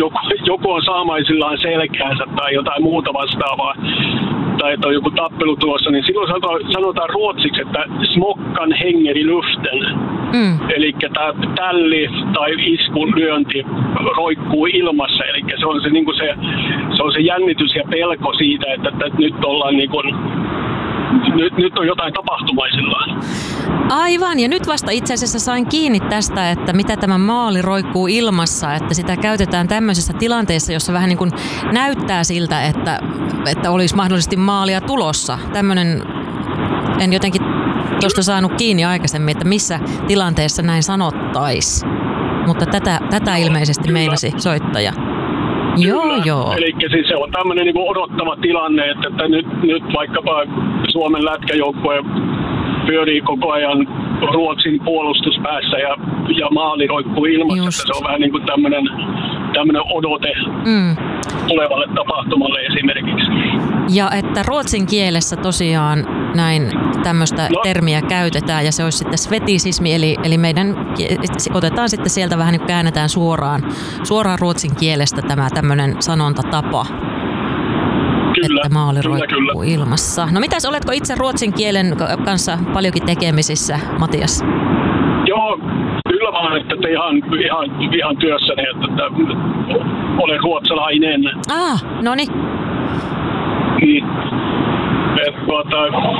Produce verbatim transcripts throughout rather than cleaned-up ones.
joku, joku on saamaisillaan selkäänsä tai jotain muuta vastaavaa, tai että on joku tappelu tuossa, niin silloin sanotaan, sanotaan ruotsiksi, että smockan hänger i luften. Mm. Eli tämä tälli tai iskun lyönti roikkuu ilmassa, eli se on se, niin kuin se, se, on se jännitys ja pelko siitä, että, että nyt ollaan niin kuin, Nyt, nyt on jotain tapahtumaisillaan. Aivan, ja nyt vasta itse asiassa sain kiinni tästä, että mitä tämä maali roikkuu ilmassa, että sitä käytetään tämmöisessä tilanteessa, jossa vähän niin kuin näyttää siltä, että, että olisi mahdollisesti maalia tulossa. Tämmöinen, en jotenkin tuosta saanut kiinni aikaisemmin, että missä tilanteessa näin sanottaisi. Mutta tätä, tätä ilmeisesti meinasi soittaja. Joo, Kyllä. joo. Eli siis se on tämmöinen niin kuin odottava tilanne, että, että nyt, nyt vaikkapa Suomen lätkäjoukkue pyörii koko ajan Ruotsin puolustuspäässä ja, ja maali roikkuu ilmassa. Se on vähän niin kuin tämmöinen, tämmöinen odote mm. tulevalle tapahtumalle esimerkiksi. Ja että ruotsin kielessä tosiaan näin tämmöistä no. termiä käytetään ja se olisi sitten svetisismi, eli, eli meidän otetaan sitten sieltä vähän niin kuin käännetään suoraan, suoraan ruotsin kielestä tämä tämmöinen sanontatapa. Kyllä, että maali roikkuu ilmassa. No mitäs, oletko itse ruotsin kielen kanssa paljonkin tekemisissä, Matias? Joo, kyllä vaan, että ihan, ihan, ihan työssäni, että, että olen ruotsalainen. Ah, no niin. Niin. Tuota,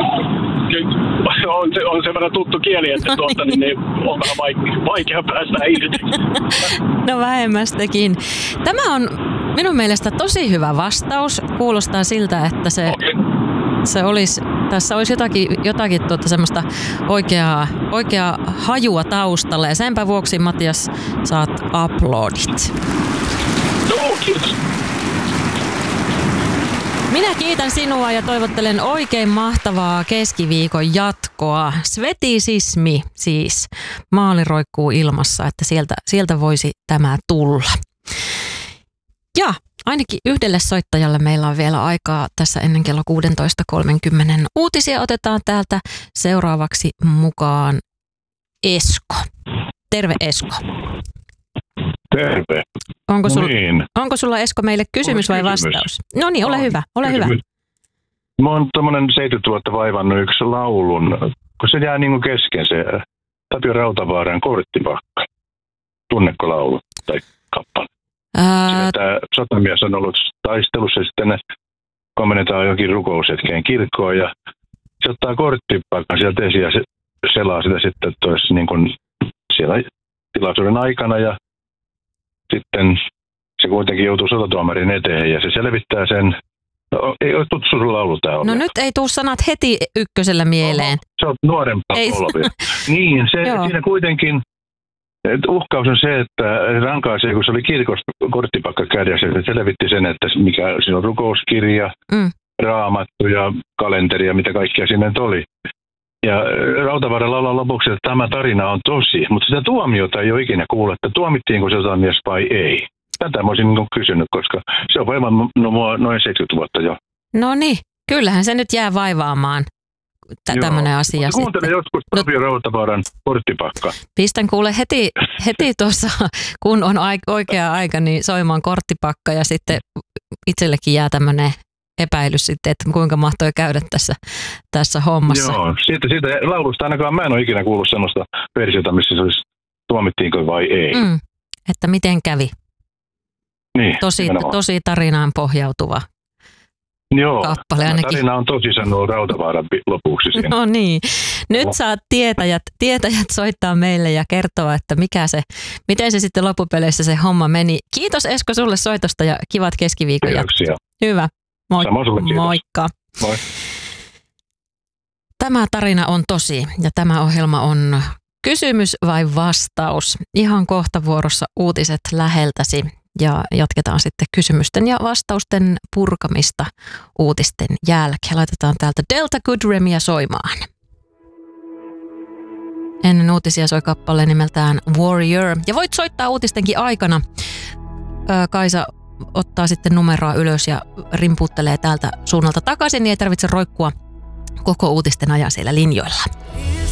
on, se, on sen verran tuttu kieli, että tuota, niin, niin on vähän vaikea, vaikea päästä irti. No vähemmästäkin. Tämä on minun mielestä tosi hyvä vastaus. Kuulostaa siltä, että se, okay. se olisi, tässä olisi jotakin, jotakin tuota semmoista oikeaa, oikeaa hajua taustalla. Ja senpä vuoksi, Matias, saat aplodit. No, kiitos. Minä kiitän sinua ja toivottelen oikein mahtavaa keskiviikon jatkoa. Svetisismi siis. Maali roikkuu ilmassa, että sieltä, sieltä voisi tämä tulla. Ja ainakin yhdelle soittajalle meillä on vielä aikaa tässä ennen kello kuusitoista kolmekymmentä. Uutisia otetaan täältä seuraavaksi mukaan Esko. Terve Esko. Terve. Onko, sul, niin. onko sulla Esko meille kysymys vai kysymys. vastaus? No niin, ole on. hyvä, ole kysymys. hyvä. Mä oon tommonen seitsemänkymmentä vuotta vaivannut yksi laulun, kun se jää niinku kesken se Tapio Rautavaaran Korttipakka. Tunnetko laulu tai kappale? Ää... Tämä sotamies on ollut taistelussa ja sitten komennetaan jokin rukoushetkeen kirkkoon ja se ottaa korttipakkan sieltä esiin ja se selaa sitä sitten, että olisi niin kuin siellä tilaisuuden aikana ja sitten se kuitenkin joutuu sotatuomarin eteen ja se selvittää sen. No, ei ole tuttu sulla laulu tää No nyt ei tuu sanat heti ykkösellä mieleen. No, se on nuorempaa polvia. Niin, se, siinä kuitenkin uhkaus on se, että rankaisee, kun se oli kirkossa korttipakka kädessä, se selvitti sen, että mikä siinä on rukouskirja, mm. raamattu ja kalenteri ja mitä kaikkea siinä nyt oli. Ja Rautavaara laulaa lopuksi, että tämä tarina on tosi, mutta sitä tuomiota ei ole ikinä kuullut, että tuomittiinko se sotamies vai ei. Tätä mä olisin niin kysynyt, koska se on voimaan no, noin seitsemänkymmentä vuotta jo. No niin, kyllähän se nyt jää vaivaamaan tämmöinen asia. Kuuntele joskus Tapio no, Rautavaaran Korttipakka. Pistän kuule heti, heti tuossa, kun on oikea aika, niin soimaan Korttipakka ja sitten itsellekin jää tämmöinen epäilys sitten, että kuinka mahtoi käydä tässä, tässä hommassa. Joo, siitä, siitä laulusta ainakaan mä en ole ikinä kuullut sellaista versiota, missä se olisi tuomittiinko vai ei. Mm, että miten kävi. Niin, tosi, tosi tarinaan pohjautuva Joo, kappale ainakin. Tarina on tosi, sanoo Rautavaaran lopuksi siinä. No niin, nyt no. saat tietäjät, tietäjät soittaa meille ja kertoa, että mikä se, miten se sitten loppupeleissä se homma meni. Kiitos Esko sulle soitosta ja kivat keskiviikon jatkot. Hyvä, Moi, moikka. Moi. Tämä tarina on tosi ja tämä ohjelma on kysymys vai vastaus. Ihan kohta vuorossa uutiset läheltäsi. Ja jatketaan sitten kysymysten ja vastausten purkamista uutisten jälkeen. Laitetaan täältä Delta Goodremia soimaan. Ennen uutisia soi kappale nimeltään Warrior. Ja voit soittaa uutistenkin aikana. Kaisa ottaa sitten numeroa ylös ja rimputtelee täältä suunnalta takaisin, niin ei tarvitse roikkua koko uutisten ajan siellä linjoilla.